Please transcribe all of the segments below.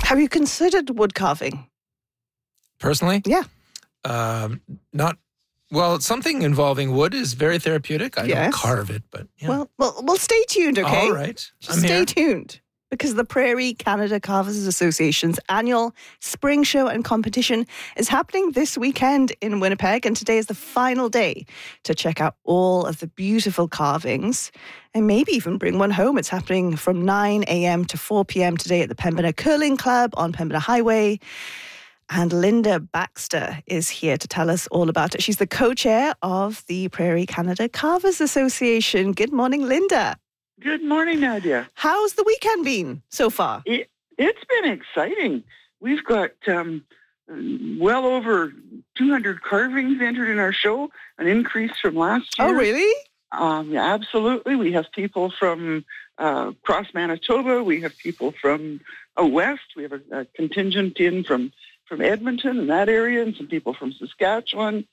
Have you considered wood carving? Personally? Yeah. Not, well, something involving wood is very therapeutic. I don't Yes. carve it, but yeah. Well, stay tuned, okay? All right. Just stay tuned. Because the Prairie Canada Carvers Association's annual spring show and competition is happening this weekend in Winnipeg, and today is the final day to check out all of the beautiful carvings and maybe even bring one home. It's happening from 9 a.m. to 4 p.m. today at the Pembina Curling Club on Pembina Highway. And Linda Baxter is here to tell us all about it. She's the co-chair of the Prairie Canada Carvers Association. Good morning, Linda. Good morning, Nadia. How's the weekend been so far? It's been exciting. We've got well over 200 carvings entered in our show, an increase from last year. Oh, really? Yeah, absolutely. We have people from across Manitoba. We have people from west. We have a contingent in from Edmonton and that area, and some people from Saskatchewan.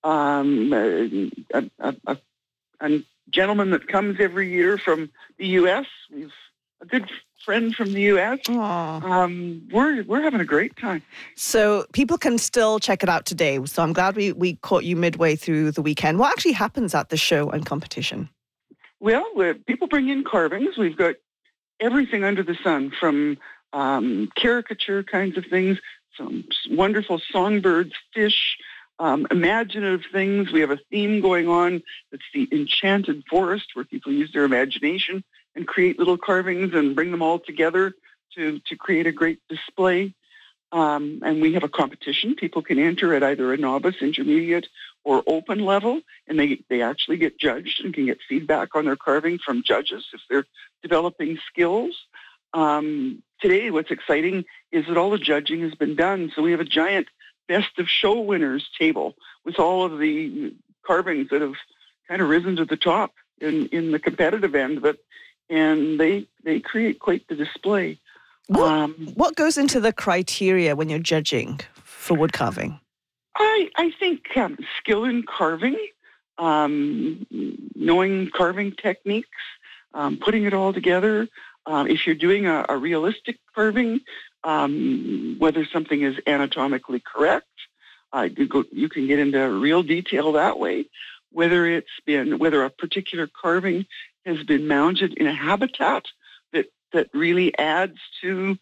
A gentleman that comes every year from the U.S. We've a good friend from the U.S. We're having a great time. So people can still check it out today. So I'm glad we caught you midway through the weekend. What actually happens at the show and competition? Well, people bring in carvings. We've got everything under the sun, from caricature kinds of things, some wonderful songbirds, fish, imaginative things. We have a theme going on. It's the Enchanted Forest, where people use their imagination and create little carvings and bring them all together to create a great display. And we have a competition. People can enter at either a novice, intermediate, or open level, and they actually get judged and can get feedback on their carving from judges if they're developing skills. Today, what's exciting is that all the judging has been done. So we have a giant best of show winners table with all of the carvings that have kind of risen to the top in the competitive end of it, and they create quite the display. What goes into the criteria when you're judging for wood carving? I think skill in carving, knowing carving techniques, putting it all together. If you're doing a realistic carving, whether something is anatomically correct, you can get into real detail that way. Whether a particular carving has been mounted in a habitat that really adds to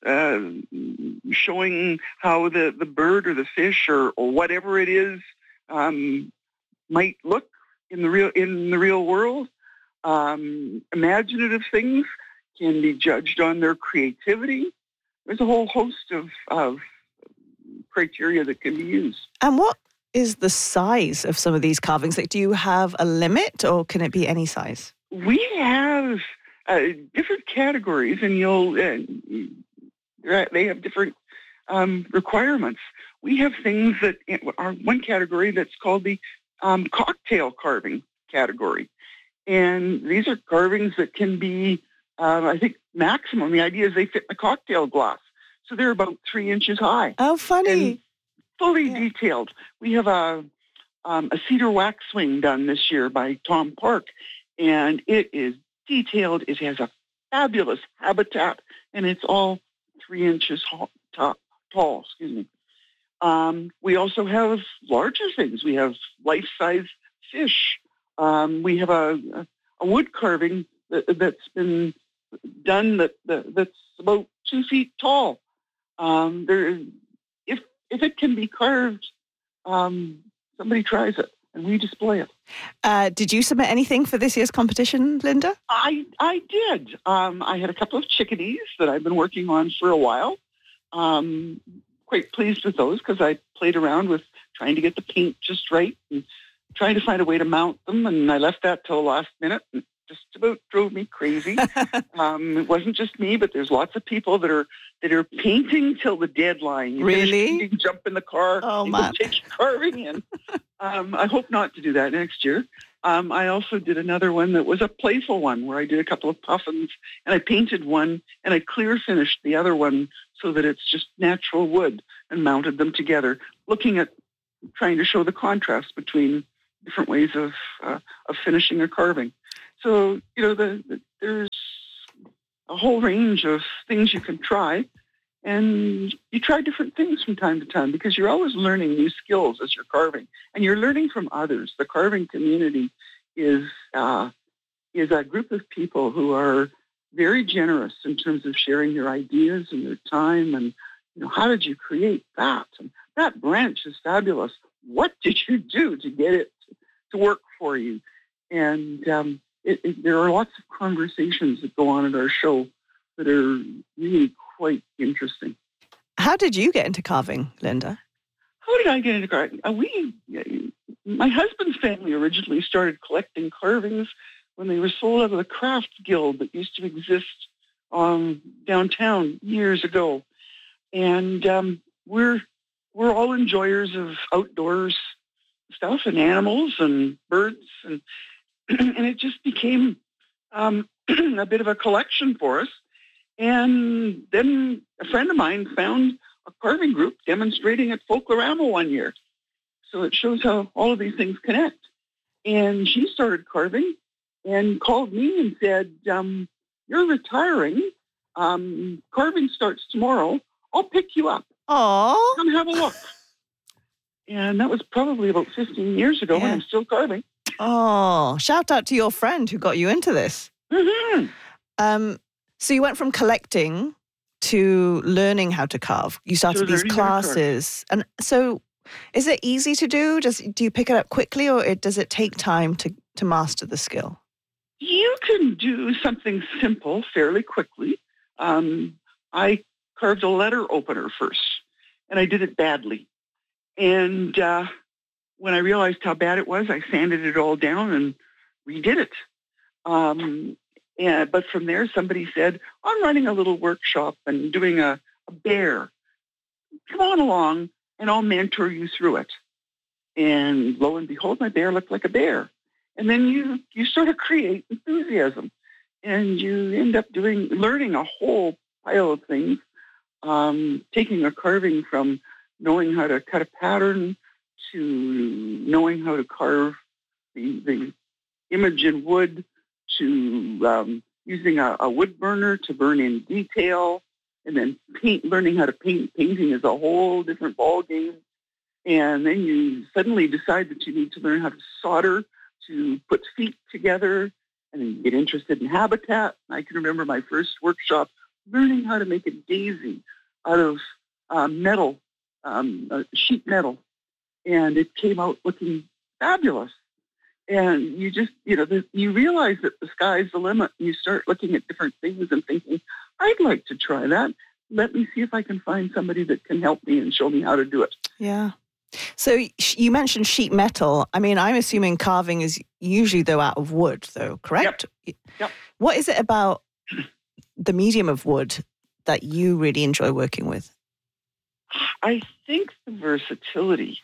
showing how the bird or the fish or whatever it is might look in the real world. Imaginative things can be judged on their creativity. There's a whole host of criteria that can be used. And what is the size of some of these carvings? Like, do you have a limit, or can it be any size? We have different categories, and they have different requirements. We have things that are one category that's called the cocktail carving category. And these are carvings that can be, I think, maximum. The idea is they fit in a cocktail glass. So they're about 3 inches high. Oh, funny. And fully detailed. We have a cedar wax swing done this year by Tom Park, and it is detailed. It has a fabulous habitat, and it's all 3 inches tall. We also have larger things. We have life-size fish. We have a wood carving that's been done that's about 2 feet tall. If it can be carved, somebody tries it, and we display it. Did you submit anything for this year's competition, Linda? I did. I had a couple of chickadees that I've been working on for a while. Quite pleased with those because I played around with trying to get the paint just right and trying to find a way to mount them, and I left that till the last minute. And just about drove me crazy. It wasn't just me, but there's lots of people that are painting till the deadline. You really? You can jump in the car. Oh, man. Take your carving in. I hope not to do that next year. I also did another one that was a playful one where I did a couple of puffins, and I painted one, and I clear finished the other one so that it's just natural wood, and mounted them together, looking at trying to show the contrast between different ways of finishing a carving. So, there's a whole range of things you can try, And you try different things from time to time because you're always learning new skills as you're carving, and you're learning from others. The carving community is a group of people who are very generous in terms of sharing their ideas and their time. And how did you create that? And that branch is fabulous. What did you do to get it to work for you? And there are lots of conversations that go on at our show that are really quite interesting. How did you get into carving, Linda? How did I get into carving? My husband's family originally started collecting carvings when they were sold out of the craft guild that used to exist downtown years ago. And we're all enjoyers of outdoors stuff and animals and birds, and and it just became a bit of a collection for us. And then a friend of mine found a carving group demonstrating at Folklorama one year. So it shows how all of these things connect. And she started carving and called me and said, you're retiring. Carving starts tomorrow. I'll pick you up. Aww. Come have a look. And that was probably about 15 years ago, and I'm still carving. Oh, shout out to your friend who got you into this. Mm-hmm. So you went from collecting to learning how to carve. You started these classes. And so is it easy to do? Do you pick it up quickly, or does it take time to master the skill? You can do something simple fairly quickly. I carved a letter opener first, and I did it badly. And when I realized how bad it was, I sanded it all down and redid it. But from there, somebody said, I'm running a little workshop and doing a bear. Come on along, and I'll mentor you through it. And lo and behold, my bear looked like a bear. And then you sort of create enthusiasm, and you end up learning a whole pile of things, taking a carving from knowing how to cut a pattern to knowing how to carve the image in wood, to using a wood burner to burn in detail, and then learning how to paint. Painting is a whole different ballgame. And then you suddenly decide that you need to learn how to solder to put feet together, and then you get interested in habitat. I can remember my first workshop learning how to make a daisy out of metal, sheet metal, and it came out looking fabulous. And you just, you realize that the sky's the limit. And you start looking at different things and thinking, I'd like to try that. Let me see if I can find somebody that can help me and show me how to do it. Yeah. So you mentioned sheet metal. I mean, I'm assuming carving is usually, though, out of wood, though, correct? Yep. What is it about the medium of wood that you really enjoy working with? I think the versatility.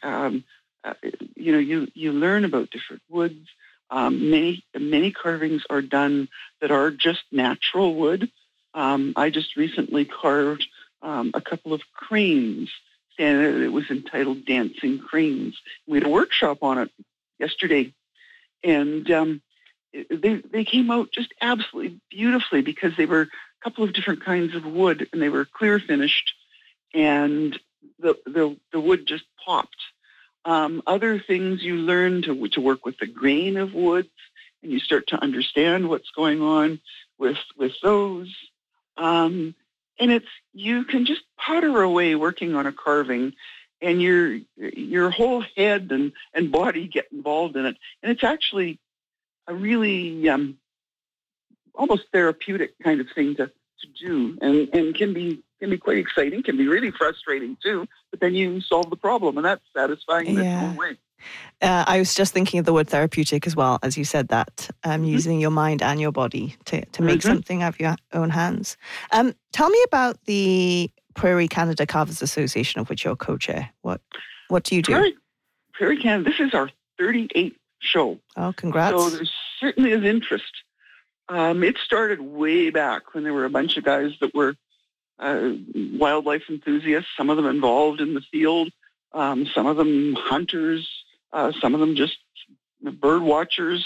You learn about different woods. Many carvings are done that are just natural wood. I just recently carved a couple of cranes, and it was entitled Dancing Cranes. We had a workshop on it yesterday, and they came out just absolutely beautifully because they were a couple of different kinds of wood, and they were clear finished, and the wood just popped. Other things you learn to work with the grain of woods, and you start to understand what's going on with those. And you can just potter away working on a carving, and your whole head and body get involved in it. And it's actually a really almost therapeutic kind of thing to do, and can be quite exciting, can be really frustrating too, but then you solve the problem, and that's satisfying in its own way. I was just thinking of the word therapeutic as well, as you said that, using your mind and your body to make something out of your own hands. Tell me about the Prairie Canada Carvers Association, of which you're co-chair. What do you do? Prairie Canada, this is our 38th show. Oh, congrats. So there certainly is interest. It started way back when there were a bunch of guys that were wildlife enthusiasts, some of them involved in the field, some of them hunters, some of them just bird watchers,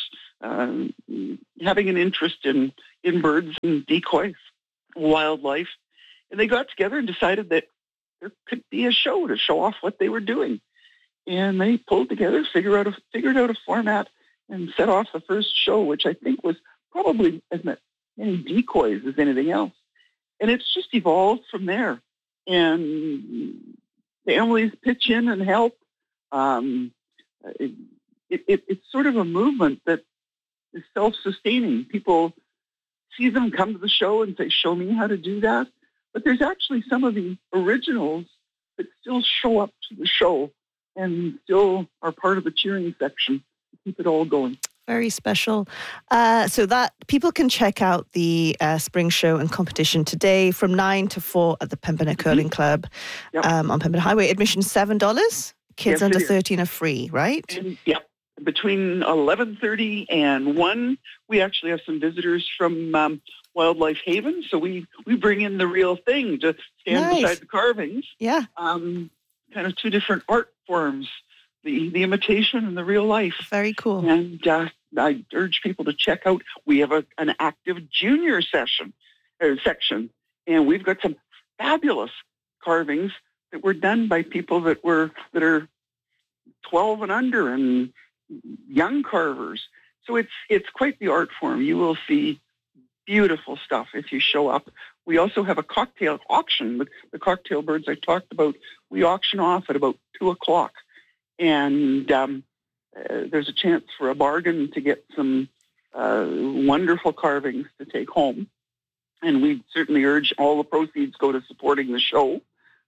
having an interest in birds and decoys, wildlife. And they got together and decided that there could be a show to show off what they were doing. And they pulled together, figured out a format, and set off the first show, which I think was probably as many decoys as anything else. And it's just evolved from there. And families pitch in and help. It's sort of a movement that is self-sustaining. People see them come to the show and say, show me how to do that. But there's actually some of the originals that still show up to the show and still are part of the cheering section to keep it all going. Very special. So that people can check out the spring show and competition today from 9 to 4 at the Pembina Curling Club on Pembina Highway. Admission $7. Kids under 13 are free, right? And, between 11:30 and 1, we actually have some visitors from Wildlife Haven. So we bring in the real thing to stand beside the carvings. Yeah. Kind of two different art forms, the imitation and the real life. Very cool. And I urge people to check out. We have an active junior section, and we've got some fabulous carvings that were done by people that are 12 and under and young carvers. So it's quite the art form. You will see beautiful stuff if you show up. We also have a cocktail auction. The cocktail birds I talked about, we auction off at about 2:00. And there's a chance for a bargain to get some wonderful carvings to take home. And we certainly urge all the proceeds go to supporting the show.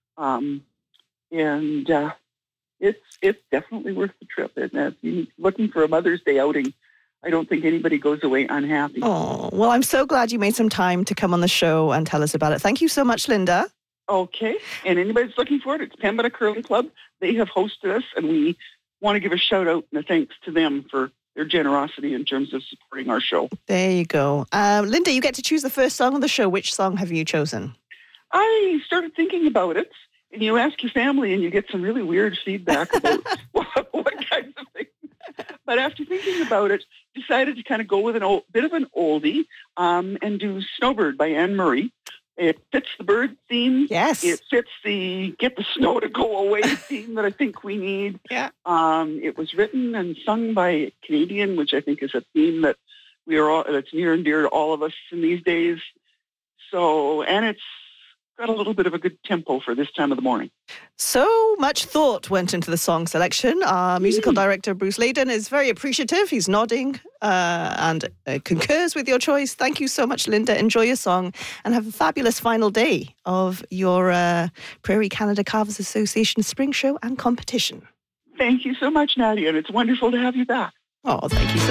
It's definitely worth the trip. And if you're looking for a Mother's Day outing, I don't think anybody goes away unhappy. Oh, well, I'm so glad you made some time to come on the show and tell us about it. Thank you so much, Linda. Okay. And anybody that's looking for it, it's Pembina Curling Club. They have hosted us, and we want to give a shout out and a thanks to them for their generosity in terms of supporting our show. There you go. Linda, you get to choose the first song of the show. Which song have you chosen? I started thinking about it, and you ask your family, and you get some really weird feedback about what kinds of things. But after thinking about it, decided to kind of go with a bit of an oldie and do Snowbird by Anne Murray. It fits the bird theme. Yes. It fits the get the snow to go away theme that I think we need. Yeah. It was written and sung by a Canadian, which I think is a theme that that's near and dear to all of us in these days. So, and it's got a little bit of a good tempo for this time of the morning. So much thought went into the song selection. Our musical director, Bruce Layden, is very appreciative. He's nodding and concurs with your choice. Thank you so much, Linda. Enjoy your song and have a fabulous final day of your Prairie Canada Carvers Association Spring Show and competition. Thank you so much, Nadia, and it's wonderful to have you back. Oh, thank you so